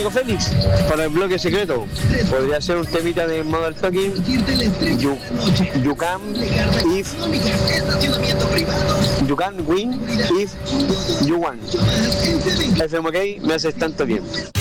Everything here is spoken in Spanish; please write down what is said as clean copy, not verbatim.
amigo Félix, para el bloque secreto, podría ser un temita de Modern Talking. You can win if you want. FM OK, me haces tanto bien.